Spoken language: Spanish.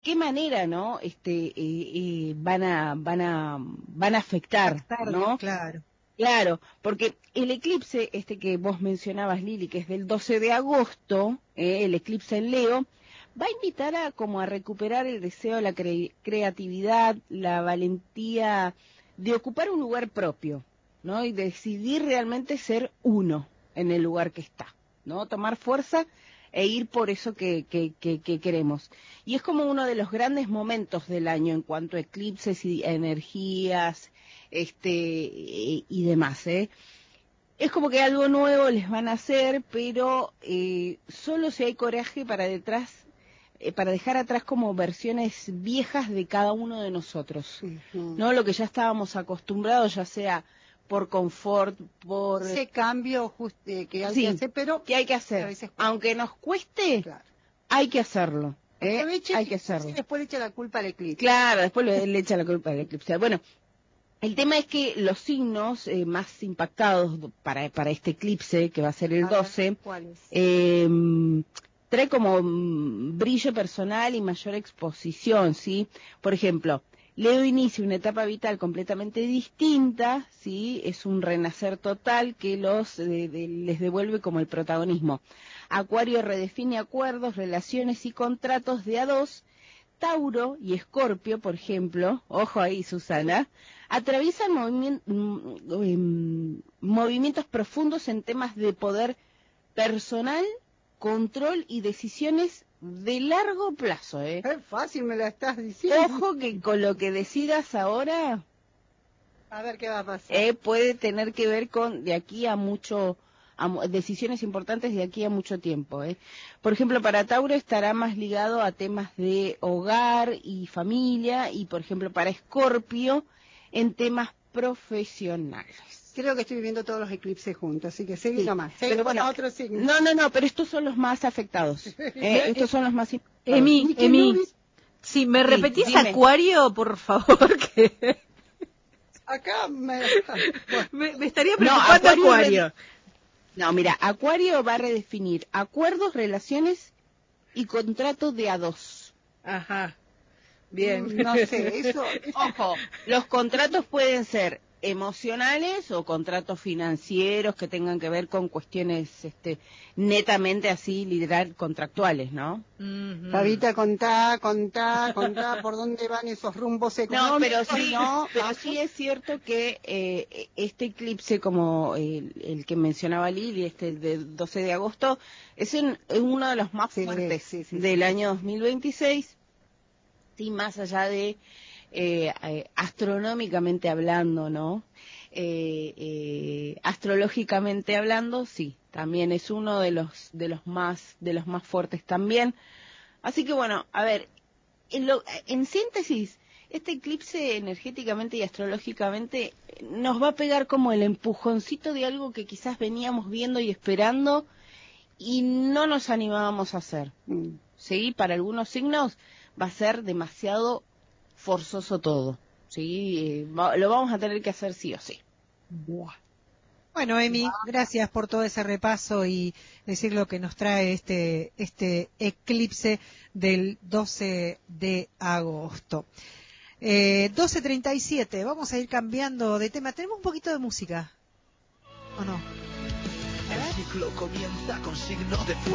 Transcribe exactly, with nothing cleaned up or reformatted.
qué manera, ¿no? Este, eh, eh, van a, van a, van a afectar, ¿no? Claro. Claro, porque el eclipse, este que vos mencionabas, Lili, que es del doce de agosto, eh, el eclipse en Leo, va a invitar a como a recuperar el deseo, la cre creatividad, la valentía de ocupar un lugar propio, ¿no? Y decidir realmente ser uno en el lugar que está, ¿no? Tomar fuerza e ir por eso que, que, que, que queremos. Y es como uno de los grandes momentos del año en cuanto a eclipses y energías, este y demás, ¿eh? Es como que algo nuevo les van a hacer, pero eh, solo si hay coraje para detrás, eh, para dejar atrás como versiones viejas de cada uno de nosotros, uh-huh. ¿No? Lo que ya estábamos acostumbrados, ya sea por confort, por... Ese cambio just, eh, que hay sí, que hacer, pero... que hay que hacer. Aunque nos cueste, claro. Hay que hacerlo. ¿eh? Hay que hacerlo. Y después le echa la culpa al eclipse. Claro, después le, le echa la culpa al eclipse. Bueno, el tema es que los signos eh, más impactados para, para este eclipse, que va a ser el doce, eh, trae como um, brillo personal y mayor exposición, ¿sí? Por ejemplo, Leo inicia una etapa vital completamente distinta, ¿sí? Es un renacer total que los de, de, les devuelve como el protagonismo. Acuario redefine acuerdos, relaciones y contratos de a dos. Tauro y Escorpio, por ejemplo, ojo ahí, Susana, atraviesan movimi movimientos profundos en temas de poder personal, control y decisiones de largo plazo. ¿eh? Es fácil, me la estás diciendo. Ojo que con lo que decidas ahora, a ver qué va a pasar. Eh, puede tener que ver con de aquí a mucho... decisiones importantes de aquí a mucho tiempo. ¿eh? Por ejemplo, para Tauro estará más ligado a temas de hogar y familia, y por ejemplo para Escorpio en temas profesionales. Creo que estoy viviendo todos los eclipses juntos, así que seguí sí, nomás. Pero bueno, otros signos. No, no, no, pero estos son los más afectados. ¿eh? Estos son los más afectados. Emi, Emi, si me repetís sí, Acuario, por favor, que... Acá me... me, me estaría preocupando no, Acuario. Acuario. No, mira, Acuario va a redefinir acuerdos, relaciones y contratos de a dos. Ajá, bien. No sé, eso... Ojo, los contratos pueden ser emocionales o contratos financieros que tengan que ver con cuestiones este, netamente así, literal, contractuales, ¿no? Uh-huh. Fabita, contá, contá, contá por dónde van esos rumbos económicos. No, pero sí, no, pero sí es cierto que eh, este eclipse, como el, el que mencionaba Lili, este del doce de agosto, es en, en uno de los más fuertes sí, sí, sí, del sí, año sí. dos mil veintiséis, sí, más allá de eh, eh, astronómicamente hablando, ¿no? Eh, eh, astrológicamente hablando, sí, también es uno de los de los más de los más fuertes también. Así que bueno, a ver, en, lo, en síntesis, este eclipse energéticamente y astrológicamente nos va a pegar como el empujoncito de algo que quizás veníamos viendo y esperando y no nos animábamos a hacer. ¿Sí? Para algunos signos va a ser demasiado forzoso todo. ¿Sí? Lo vamos a tener que hacer sí o sí. Buah. Bueno, Emi, gracias por todo ese repaso y decir lo que nos trae este este eclipse del doce de agosto. Eh, doce treinta y siete, vamos a ir cambiando de tema. Tenemos un poquito de música, ¿o no? El ciclo comienza con signo de fuego.